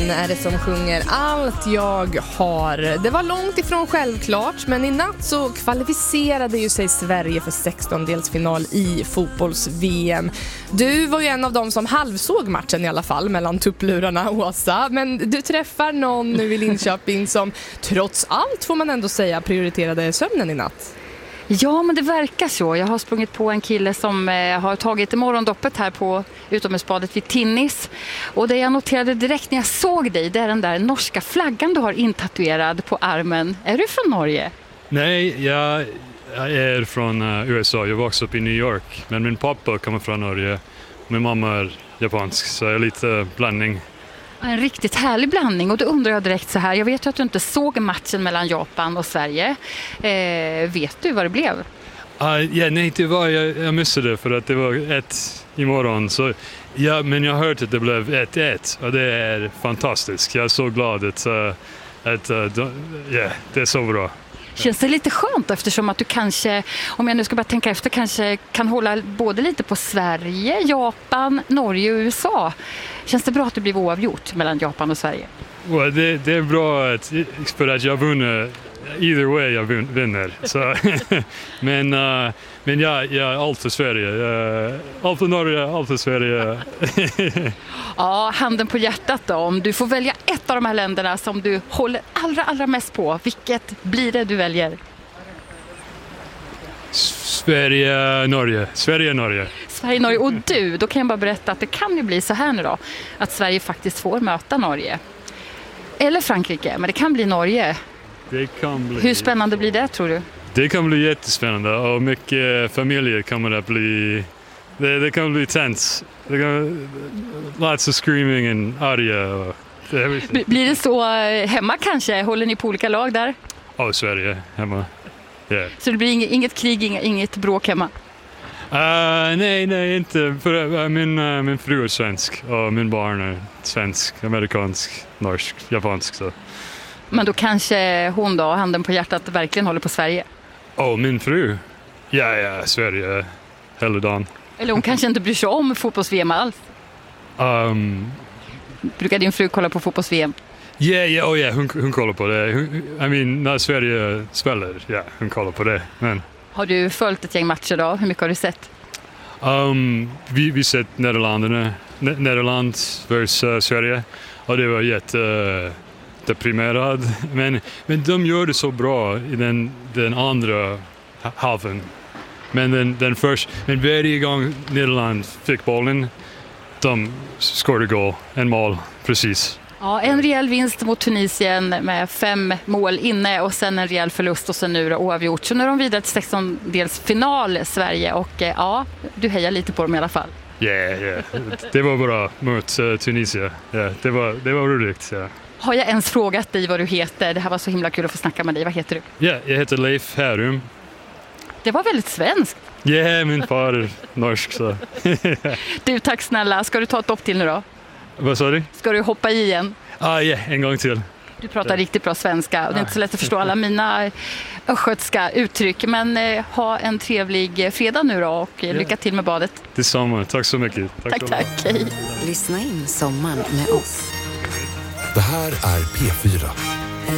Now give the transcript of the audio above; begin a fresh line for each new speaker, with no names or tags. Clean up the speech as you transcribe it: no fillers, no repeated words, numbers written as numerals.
Loreen är det som sjunger Allt jag har. Det var långt ifrån självklart, men i natt så kvalificerade ju sig Sverige för 16-delsfinal i fotbolls-VM. Du var ju en av dem som halvsåg matchen i alla fall mellan tupplurarna och Åsa. Men du träffar någon nu i Linköping som trots allt, får man ändå säga, prioriterade sömnen i natt.
Ja, men det verkar så. Jag har sprungit på en kille som har tagit morgondoppet här på utomhusbadet vid Tinnis. Och det jag noterade direkt när jag såg dig, det är den där norska flaggan du har intatuerad på armen. Är du från Norge?
Nej, jag är från USA. Jag växte upp i New York. Men min pappa kommer från Norge. Min mamma är japansk, så jag är lite blandning.
En riktigt härlig blandning, och då undrar jag direkt så här. Jag vet ju att du inte såg matchen mellan Japan och Sverige. Vet du vad det blev?
Nej, det var, jag missade det för att det var 1 imorgon. Så, ja, men jag har hört att det blev 1-1 och det är fantastiskt. Jag är så glad att det är så bra.
Känns det lite skönt eftersom att du kanske, om jag nu ska bara tänka efter, kanske kan hålla både lite på Sverige, Japan, Norge och USA. Känns det bra att det blir oavgjort mellan Japan och Sverige?
Well, det är bra för att jag vinner. Either way jag vinner. Så, men jag allt för Sverige. Allt för Norge, allt för Sverige.
Ja, handen på hjärtat då. Om du får välja ett av de här länderna som du håller allra mest på, vilket blir det du väljer?
Sverige, Norge.
Sverige, Norge. Och du, då kan jag bara berätta att det kan ju bli så här nu då. Att Sverige faktiskt får möta Norge. Eller Frankrike, men det kan bli Norge.
Det kan bli.
Hur spännande blir det, tror du?
Det kan bli jättespännande och mycket familjer kommer att bli. Det kan bli tense. Lots of screaming and arga.
Blir det så hemma kanske? Håller ni på olika lag där?
Ja, Sverige hemma. Yeah.
Så det blir inget krig, inget bråk hemma?
Nej, inte. För, min fru är svensk och min barn är svensk, amerikansk, norsk, japansk. Så.
Men då kanske hon då, handen på hjärtat, verkligen håller på Sverige?
Min fru? Ja, Sverige hela dagen.
Eller hon kanske inte bryr sig om fotbolls-VM alls? Brukar din fru kolla på fotbolls-VM?
Ja, hon kollar på det. När Sverige spelar, hon kollar på det. Men.
Har du följt ett gäng matcher då? Hur mycket har du sett?
Vi sett Nederland versus Sverige. Och det var jättedeprimerad. Men de gör det så bra i den andra halvan. Men men varje gång Nederland fick bollen, de skorade en mål, precis.
Ja, en rejäl vinst mot Tunisien med 5 mål inne och sen en rejäl förlust och sen nu oavgjort. Så nu är de vidare till 16-delsfinal Sverige och du hejar lite på dem i alla fall.
Ja. Det var bra mot Tunisien. Det var roligt. Yeah.
Har jag ens frågat dig vad du heter? Det här var så himla kul att få snacka med dig. Vad heter du?
Ja, jag heter Leif Härum.
Det var väldigt svenskt.
Ja, min far är norsk. Så.
Du, tack snälla. Ska du ta ett dopp till nu då?
Vad sa du?
Ska du hoppa i igen?
Ja, en gång till.
Du pratar riktigt bra svenska och det är inte så lätt att förstå alla mina östgötska uttryck. Men ha en trevlig fredag nu då och lycka till med badet.
Detsamma. Tack så mycket.
Tack. Hej.
Lyssna in sommaren med oss. Det här är P4.